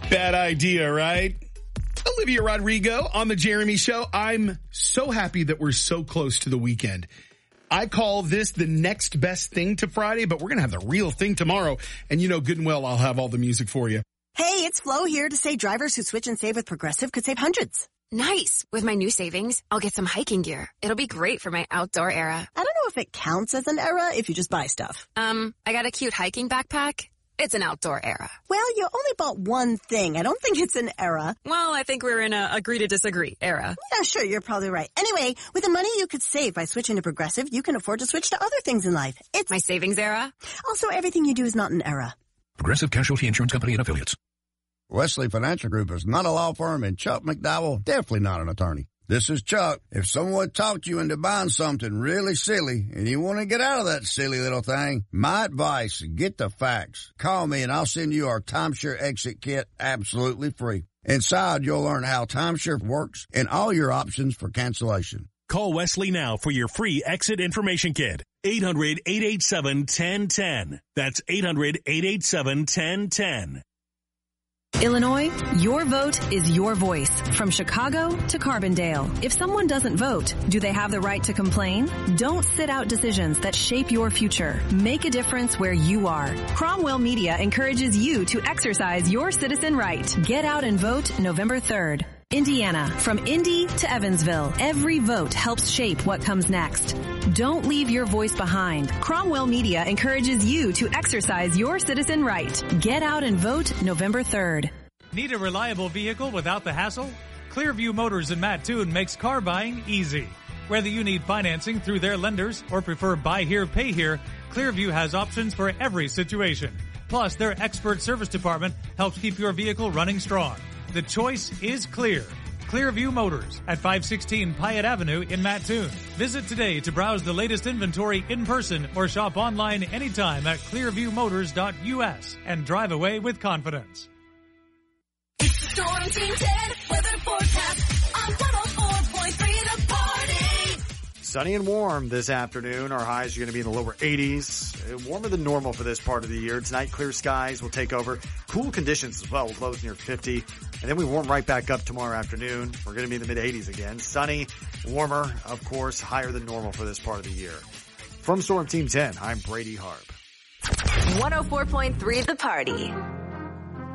Bad idea, right? Olivia Rodrigo on the Jeremy Show. I'm so happy that we're so close to the weekend. I call this the next best thing to Friday, but we're going to have the real thing tomorrow. And you know good and well I'll have all the music for you. Hey, it's Flo here to say drivers who switch and save with Progressive could save hundreds. Nice. With my new savings, I'll get some hiking gear. It'll be great for my outdoor era. I don't know if it counts as an era if you just buy stuff. I got a cute hiking backpack. It's an outdoor era. Well, you only bought one thing. I don't think it's an era. Well, I think we're in a agree to disagree era. Yeah, sure, you're probably right. Anyway, with the money you could save by switching to Progressive, you can afford to switch to other things in life. It's my savings era. Also, everything you do is not an era. Progressive Casualty Insurance Company and Affiliates. Wesley Financial Group is not a law firm, and Chuck McDowell definitely not an attorney. This is Chuck. If someone talked you into buying something really silly and you want to get out of that silly little thing, my advice, get the facts. Call me and I'll send you our timeshare exit kit absolutely free. Inside, you'll learn how timeshare works and all your options for cancellation. Call Wesley now for your free exit information kit. 800-887-1010. That's 800-887-1010. Illinois, your vote is your voice. From Chicago to Carbondale. If someone doesn't vote, do they have the right to complain? Don't sit out decisions that shape your future. Make a difference where you are. Cromwell Media encourages you to exercise your citizen right. Get out and vote November 3rd. Indiana, from Indy to Evansville, every vote helps shape what comes next. Don't leave your voice behind. Cromwell Media encourages you to exercise your citizen right. Get out and vote November 3rd. Need a reliable vehicle without the hassle? Clearview Motors in Mattoon makes car buying easy. Whether you need financing through their lenders or prefer buy here, pay here, Clearview has options for every situation. Plus, their expert service department helps keep your vehicle running strong. The choice is clear. Clearview Motors at 516 Pyatt Avenue in Mattoon. Visit today to browse the latest inventory in person or shop online anytime at clearviewmotors.us and drive away with confidence. It's the Storm Team 10 weather forecast on 104.3 The Party. Sunny and warm this afternoon. Our highs are going to be in the lower 80s. Warmer than normal for this part of the year. Tonight, clear skies will take over. Cool conditions as well, with lows near 50. And then we warm right back up tomorrow afternoon. We're going to be in the mid-80s again. Sunny, warmer, of course, higher than normal for this part of the year. From Storm Team 10, I'm Brady Harp. 104.3 The Party.